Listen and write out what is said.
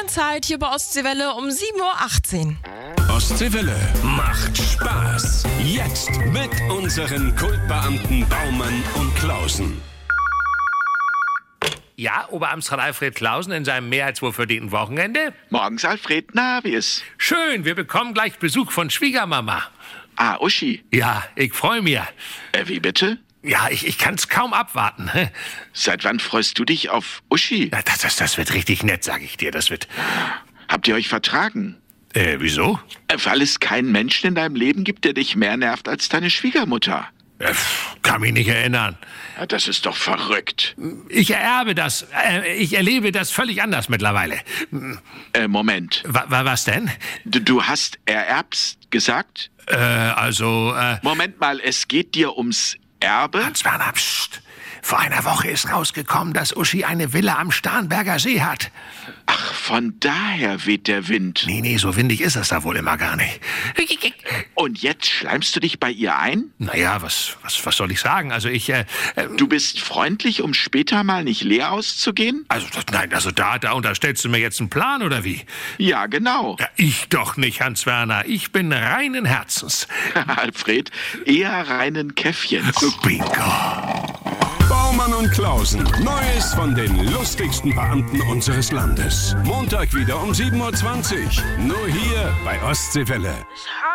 Zeit hier bei Ostseewelle um 7:18 Uhr. Ostseewelle macht Spaß. Jetzt mit unseren Kultbeamten Baumann und Klausen. Ja, Oberamtsrat Alfred Klausen in seinem mehr als wohl verdienten Wochenende? Morgens, Alfred. Na, wie ist? Schön, wir bekommen gleich Besuch von Schwiegermama. Ah, Uschi. Ja, ich freue mich. Wie bitte? Ja, ich kann's kaum abwarten. Seit wann freust du dich auf Uschi? Ja, das wird richtig nett, sag ich dir. Das wird... Habt ihr euch vertragen? Wieso? Weil es keinen Menschen in deinem Leben gibt, der dich mehr nervt als deine Schwiegermutter. Kann mich nicht erinnern. Ja, das ist doch verrückt. Ich erbe das. Ich erlebe das völlig anders mittlerweile. Moment. Was denn? Du hast ererbst gesagt? Moment mal, es geht dir ums Erbe? Hans-Werner, pst. Vor einer Woche ist rausgekommen, dass Uschi eine Villa am Starnberger See hat. Ach, von daher weht der Wind. Nee, so windig ist es da wohl immer gar nicht. Und jetzt schleimst du dich bei ihr ein? Naja, was soll ich sagen? Also Du bist freundlich, um später mal nicht leer auszugehen? Da unterstellst du mir jetzt einen Plan, oder wie? Ja, genau. Ja, ich doch nicht, Hans-Werner. Ich bin reinen Herzens. Alfred, eher reinen Käffchens. Bingo. Baumann und Klausen. Neues von den lustigsten Beamten unseres Landes. Montag wieder um 7:20 Uhr. Nur hier bei Ostseewelle.